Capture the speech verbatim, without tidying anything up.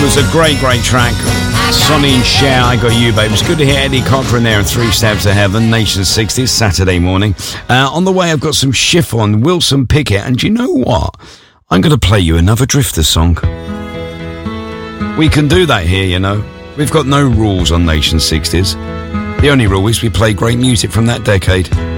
was a great, great track. Sonny and Cher, I Got You, babe. It's good to hear Eddie Cochran there in Three Steps to Heaven, Nation sixties, Saturday morning. Uh, on the way, I've got some Chiffon, Wilson Pickett, and do you know what? I'm going to play you another Drifter song. We can do that here, you know. We've got no rules on Nation sixties. The only rule is we play great music from that decade.